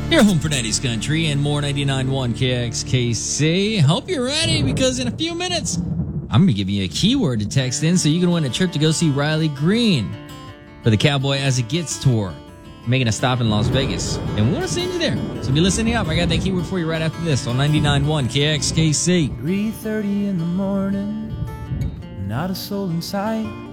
Your home for 90s country and more 99.1 KXKC. Hope you're ready because in a few minutes, I'm going to give you a keyword to text in so you can win a trip to go see Riley Green for the Cowboy As It Gets tour, making a stop in Las Vegas. And we want to send you there. So be listening up. I got that keyword for you right after this on 99.1 KXKC. 3:30 in the morning, not a soul in sight.